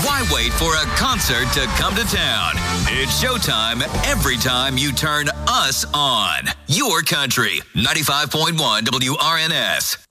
Why wait for a concert to come to town? It's showtime every time you turn us on. Your country, 95.1 WRNS.